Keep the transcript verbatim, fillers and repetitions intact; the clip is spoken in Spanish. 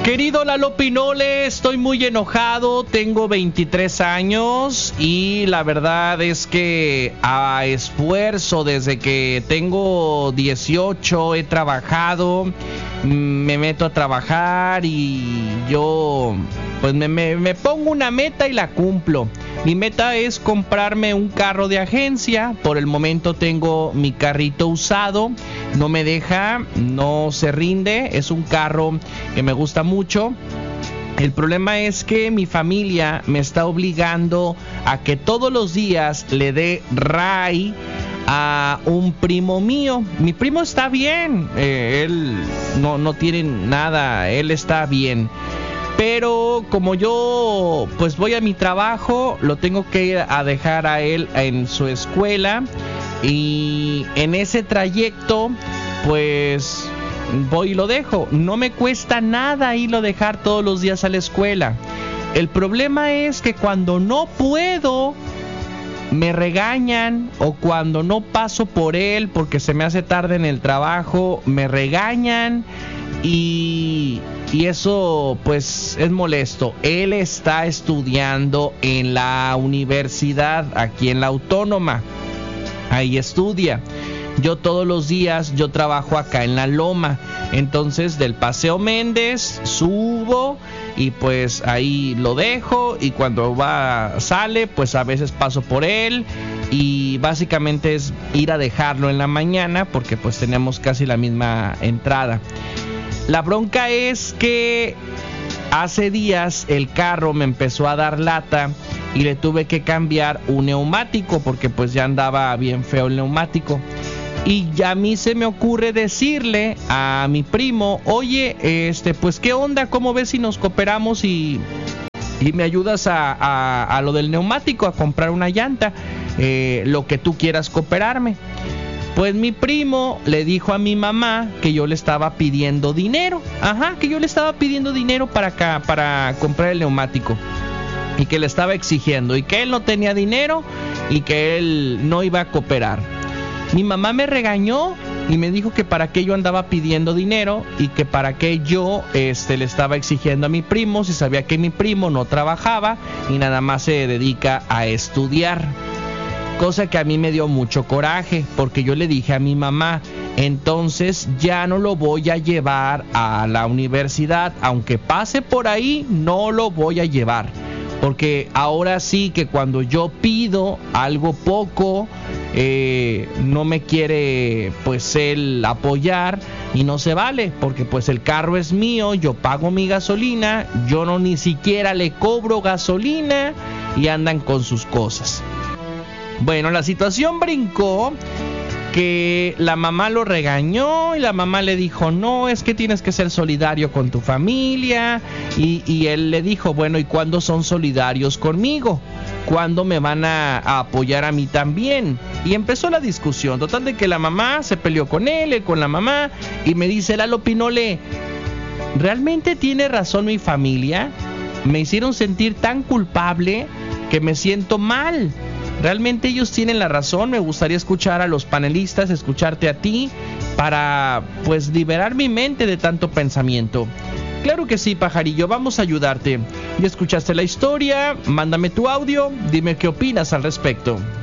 Querido Lalo Pinole, estoy muy enojado, tengo veintitrés años y la verdad es que a esfuerzo desde que tengo dieciocho he trabajado, me meto a trabajar y yo pues me, me, me pongo una meta y la cumplo. Mi meta es comprarme un carro de agencia. Por el momento tengo mi carrito usado, no me deja, no se rinde, es un carro que me gusta mucho. El problema es que mi familia me está obligando a que todos los días le dé ray a un primo mío. Mi primo está bien, eh, él no, no tiene nada, él está bien. Pero como yo pues voy a mi trabajo, lo tengo que ir a dejar a él en su escuela. Y en ese trayecto pues voy y lo dejo. No me cuesta nada irlo a dejar todos los días a la escuela. El problema es que cuando no puedo, me regañan, o cuando no paso por él porque se me hace tarde en el trabajo, me regañan y, y eso pues es molesto. Él está estudiando en la universidad, aquí en la Autónoma, ahí estudia. Yo todos los días, yo trabajo acá en la Loma, entonces del Paseo Méndez subo y pues ahí lo dejo, y cuando va sale pues a veces paso por él, y básicamente es ir a dejarlo en la mañana porque pues tenemos casi la misma entrada. La bronca es que hace días el carro me empezó a dar lata y le tuve que cambiar un neumático porque pues ya andaba bien feo el neumático. Y ya a mí se me ocurre decirle a mi primo, oye, este, pues qué onda, ¿cómo ves si nos cooperamos y, y me ayudas a, a, a lo del neumático, a comprar una llanta, eh, lo que tú quieras cooperarme? Pues mi primo le dijo a mi mamá que yo le estaba pidiendo dinero, ajá, que yo le estaba pidiendo dinero para acá, para comprar el neumático, y que le estaba exigiendo, y que él no tenía dinero y que él no iba a cooperar. Mi mamá me regañó y me dijo que para qué yo andaba pidiendo dinero y que para qué yo este, le estaba exigiendo a mi primo si sabía que mi primo no trabajaba y nada más se dedica a estudiar. Cosa que a mí me dio mucho coraje porque yo le dije a mi mamá, entonces ya no lo voy a llevar a la universidad, aunque pase por ahí no lo voy a llevar. Porque ahora sí que cuando yo pido algo poco, eh, no me quiere pues él apoyar y no se vale, porque pues el carro es mío, yo pago mi gasolina, yo no ni siquiera le cobro gasolina y andan con sus cosas. Bueno, la situación brincó que la mamá lo regañó y la mamá le dijo, no, es que tienes que ser solidario con tu familia, y, y él le dijo, bueno, ¿y cuándo son solidarios conmigo? ¿Cuándo me van a, a apoyar a mí también? Y empezó la discusión, total de que la mamá se peleó con él, él con la mamá, y me dice, Lalo Pinole, ¿realmente tiene razón mi familia? Me hicieron sentir tan culpable que me siento mal. Realmente ellos tienen la razón. Me gustaría escuchar a los panelistas, escucharte a ti, para pues liberar mi mente de tanto pensamiento. Claro que sí, pajarillo, vamos a ayudarte. ¿Ya escuchaste la historia? Mándame tu audio, dime qué opinas al respecto.